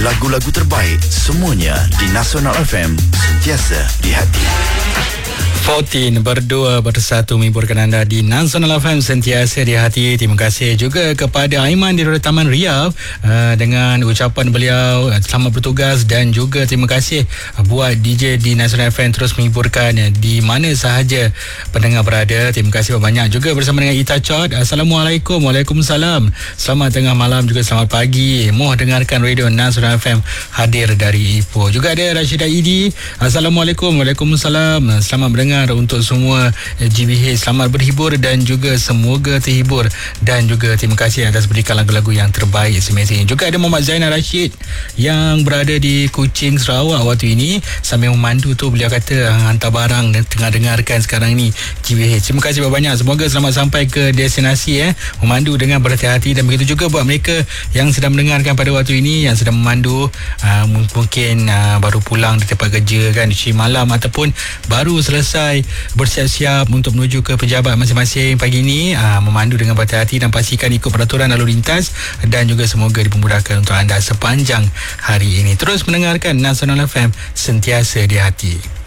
Lagu-lagu terbaik semuanya di Nasional FM, sentiasa di hati. 14 berdua bersatu menghiburkan anda di Nasional FM, sentiasa di hati. Terima kasih juga kepada Aiman di Roda Taman Riau dengan ucapan beliau selamat bertugas, dan juga terima kasih buat DJ di Nasional FM terus menghiburkan di mana sahaja pendengar berada. Terima kasih banyak juga bersama dengan Ita Chot. Assalamualaikum. Waalaikumsalam. Selamat tengah malam juga selamat pagi. Mohon dengarkan radio Nasional FM hadir dari Ipoh. Juga ada Rashidah Idi. Assalamualaikum. Waalaikumsalam. Selamat mendengar untuk semua GBH. Selamat berhibur dan juga semoga terhibur, dan juga terima kasih atas berikan lagu-lagu yang terbaik semestinya. Juga ada Muhammad Zainal Rashid yang berada di Kuching, Sarawak waktu ini sambil memandu tu. Beliau kata hantar barang dan tengah dengarkan sekarang ni GBH. Terima kasih banyak. Semoga selamat sampai ke destinasi memandu dengan berhati-hati, dan begitu juga buat mereka yang sedang mendengarkan pada waktu ini, yang sedang memandu mungkin baru pulang di tempat kerja kan, di malam, ataupun baru selesai bersiap-siap untuk menuju ke pejabat masing-masing pagi ini. Memandu dengan berhati-hati dan pastikan ikut peraturan lalu lintas, dan juga semoga dipermudahkan untuk anda sepanjang hari ini. Terus mendengarkan Nasional FM, sentiasa di hati.